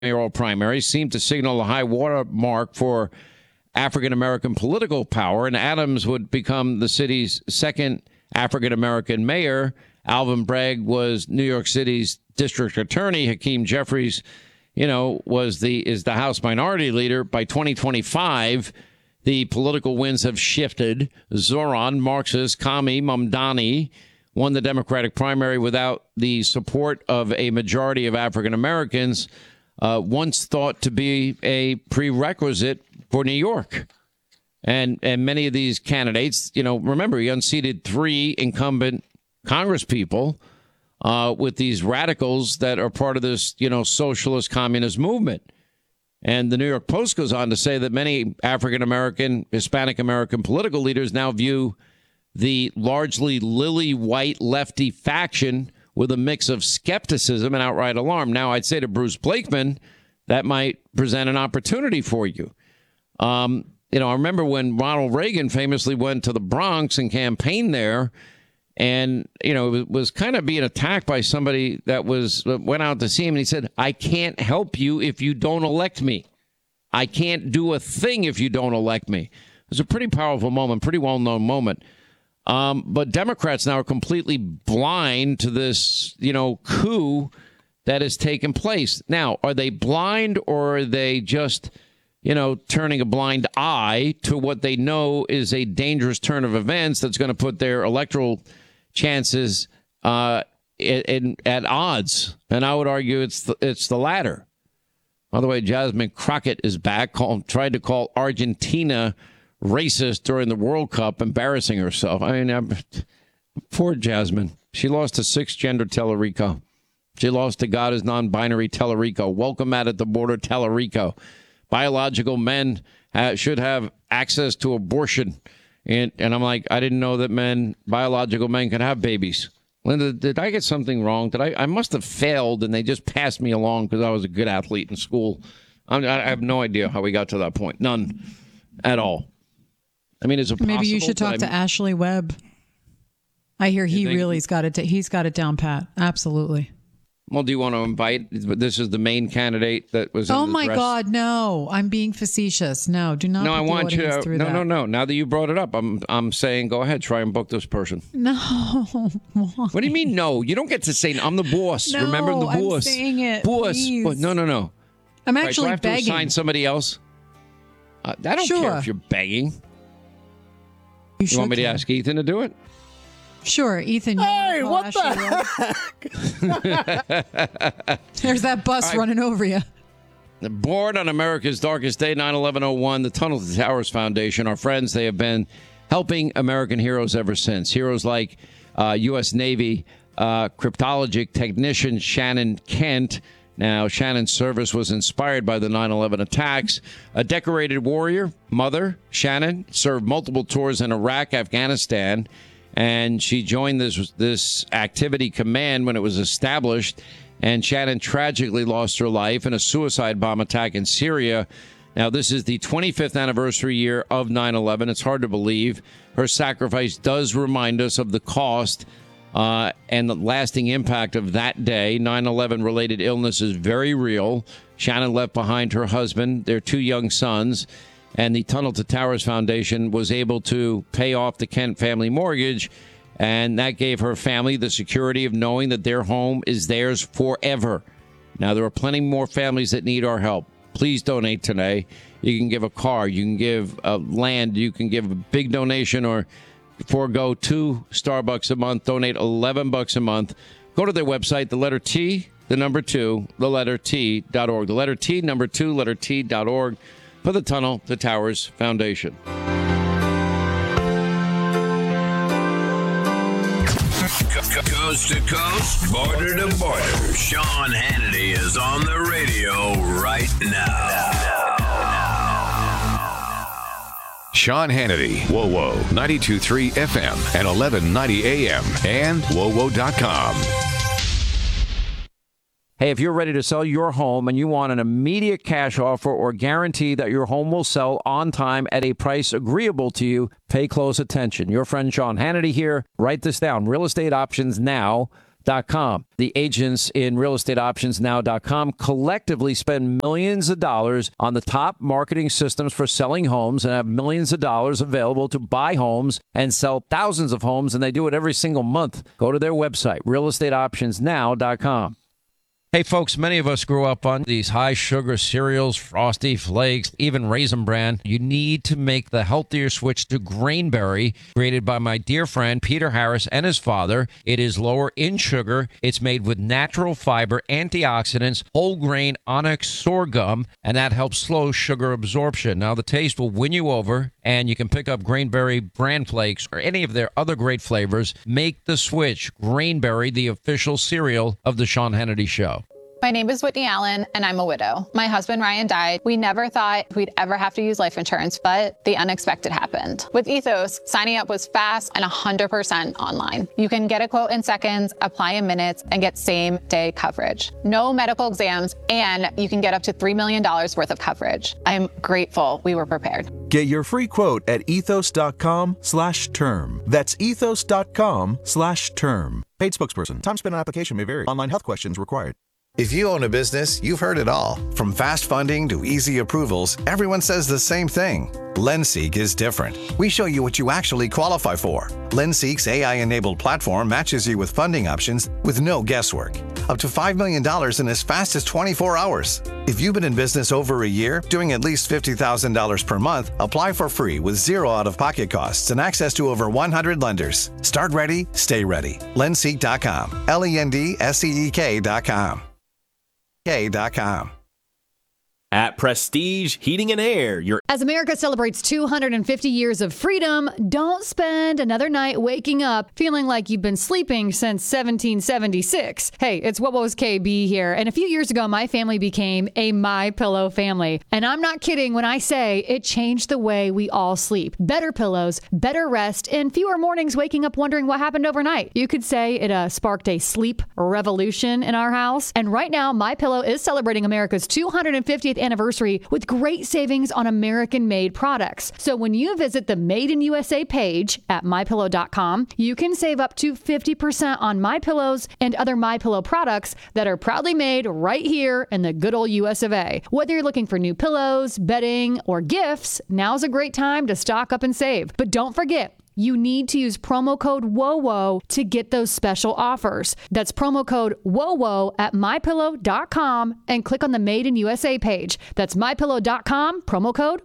mayoral primaries seemed to signal a high water mark for African-American political power, and Adams would become the city's second African-American mayor. Alvin Bragg was New York City's district attorney. Hakeem Jeffries, is the House Minority Leader. By 2025, the political winds have shifted. Zoran, Marxist, Kami Mamdani won the Democratic primary without the support of a majority of African Americans, once thought to be a prerequisite for New York. And many of these candidates, remember, he unseated 3 incumbent congresspeople with these radicals that are part of this, socialist communist movement. And the New York Post goes on to say that many African-American, Hispanic-American political leaders now view the largely lily-white lefty faction with a mix of skepticism and outright alarm. Now, I'd say to Bruce Blakeman, that might present an opportunity for you. I remember when Ronald Reagan famously went to the Bronx and campaigned there, and, it was kind of being attacked by somebody that went out to see him, and he said, "I can't help you if you don't elect me. I can't do a thing if you don't elect me." It was a pretty powerful moment, pretty well-known moment. But Democrats now are completely blind to this, coup that has taken place. Now, are they blind, or are they just, turning a blind eye to what they know is a dangerous turn of events that's going to put their electoral chances at odds? And I would argue it's the latter. By the way, Jasmine Crockett is back. Tried to call Argentina racist during the World Cup, embarrassing herself. I mean, poor Jasmine. She lost to cisgender Tellerico. She lost to God is non-binary Tellerico. Welcome at the border, Tellerico. Biological men should have access to abortion. And I'm like, I didn't know that biological men could have babies. Linda, did I get something wrong? I must have failed, and they just passed me along because I was a good athlete in school. I have no idea how we got to that point. None at all. I mean, is it possible? Maybe you should talk to Ashley Webb. I hear he's got it down pat. Absolutely. Well, do you want to invite? This is the main candidate that was. Oh my God, no! I'm being facetious. No, do not. No, I want you to. No. Now that you brought it up, I'm saying go ahead, try and book this person. No. Why? What do you mean? No, you don't get to say I'm the boss. No, remember the boss. I'm saying it. Boss. Please. No. I'm actually do I have begging. to assign somebody else? I don't care if you're begging. You want me to ask Ethan to do it? Sure, Ethan. Hey, what the heck? There's that bus running over you. Born on America's darkest day, 9/11/01, the Tunnel to Towers Foundation, our friends, they have been helping American heroes ever since. Heroes like U.S. Navy cryptologic technician Shannon Kent. Now, Shannon's service was inspired by the 9/11 attacks. A decorated warrior, mother, Shannon, served multiple tours in Iraq, Afghanistan, and she joined this activity command when it was established. And Shannon tragically lost her life in a suicide bomb attack in Syria. Now, this is the 25th anniversary year of 9/11. It's hard to believe. Her sacrifice does remind us of the cost and the lasting impact of that day. 9/11-related illness is very real. Shannon left behind her husband, their 2 young sons, and the Tunnel to Towers Foundation was able to pay off the Kent family mortgage, and that gave her family the security of knowing that their home is theirs forever. Now, there are plenty more families that need our help. Please donate today. You can give a car, you can give land, you can give a big donation, or forego 2 Starbucks a month, donate $11 a month. Go to their website, the letter T, the number 2, the letter T.org. The letter T, number 2, letter T.org for the Tunnel to Towers Foundation. Coast to coast, border to border. Sean Hannity is on the radio right now. Sean Hannity, WOWO, 92.3 FM and 1190 AM and WOWO.com. Hey, if you're ready to sell your home and you want an immediate cash offer or guarantee that your home will sell on time at a price agreeable to you, pay close attention. Your friend Sean Hannity here. Write this down. Real Estate Options Now. realestateoptionsnow.com. The agents in realestateoptionsnow.com collectively spend millions of dollars on the top marketing systems for selling homes and have millions of dollars available to buy homes and sell thousands of homes, and they do it every single month. Go to their website, realestateoptionsnow.com. Hey, folks, many of us grew up on these high-sugar cereals, Frosty Flakes, even Raisin Bran. You need to make the healthier switch to Grainberry, created by my dear friend Peter Harris and his father. It is lower in sugar. It's made with natural fiber, antioxidants, whole grain onyx sorghum, and that helps slow sugar absorption. Now, the taste will win you over, and you can pick up Grainberry Bran Flakes or any of their other great flavors. Make the switch. Grainberry, the official cereal of the Sean Hannity Show. My name is Whitney Allen, and I'm a widow. My husband, Ryan, died. We never thought we'd ever have to use life insurance, but the unexpected happened. With Ethos, signing up was fast and 100% online. You can get a quote in seconds, apply in minutes, and get same-day coverage. No medical exams, and you can get up to $3 million worth of coverage. I'm grateful we were prepared. Get your free quote at ethos.com/term. That's ethos.com/term. Paid spokesperson. Time spent on application may vary. Online health questions required. If you own a business, you've heard it all. From fast funding to easy approvals, everyone says the same thing. LendSeek is different. We show you what you actually qualify for. LendSeek's AI-enabled platform matches you with funding options with no guesswork. Up to $5 million in as fast as 24 hours. If you've been in business over a year, doing at least $50,000 per month, apply for free with zero out-of-pocket costs and access to over 100 lenders. Start ready, stay ready. LendSeek.com. LendSeek.com. K.com. At Prestige Heating and Air, As America celebrates 250 years of freedom, don't spend another night waking up feeling like you've been sleeping since 1776. Hey, it's WOWO's KB here, and a few years ago, my family became a MyPillow family. And I'm not kidding when I say it changed the way we all sleep. Better pillows, better rest, and fewer mornings waking up wondering what happened overnight. You could say it sparked a sleep revolution in our house. And right now, MyPillow is celebrating America's 250th anniversary with great savings on American-made products. So when you visit the Made in USA page at MyPillow.com, you can save up to 50% on MyPillows and other MyPillow products that are proudly made right here in the good old US of A. Whether you're looking for new pillows, bedding, or gifts, now's a great time to stock up and save. But don't forget, you need to use promo code WOWO to get those special offers. That's promo code WOWO at MyPillow.com and click on the Made in USA page. That's MyPillow.com, promo code